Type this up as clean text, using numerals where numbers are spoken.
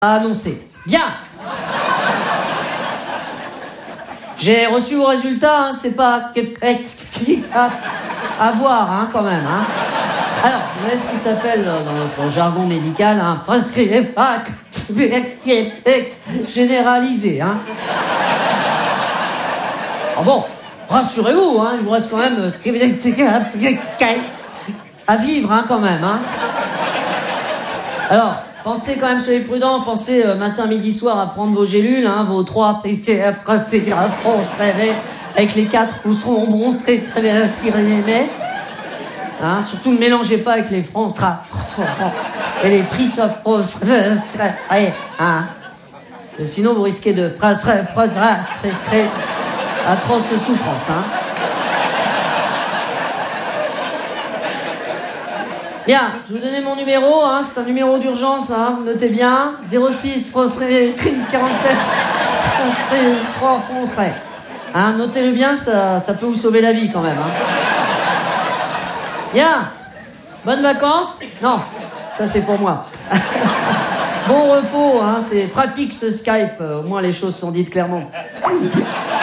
à annoncer. Bien. J'ai reçu vos résultats, hein, c'est pas à voir, hein, quand même. Hein. Alors, vous savez ce qui s'appelle dans notre jargon médical un généralisé. Hein. Ah bon, rassurez-vous, hein, il vous reste quand même à vivre, hein, quand même. Hein. Alors, pensez quand même, soyez prudents, pensez matin, midi, soir à prendre vos gélules, hein, vos 3 on se réveille avec les 4 vous seront bons, on serait très bien mais hein, surtout ne mélangez pas avec les francs, et les prix allez, hein. Sinon vous risquez de prescrire atroce souffrance, hein. Bien, je vais vous donner mon numéro, hein, c'est un numéro d'urgence, hein, notez bien, 06 47 3 foncerait. Hein, notez-le bien, ça peut vous sauver la vie quand même. Hein. Bien, bonnes vacances. Non, ça c'est pour moi. Bon repos, hein, c'est pratique ce Skype, au moins les choses sont dites clairement.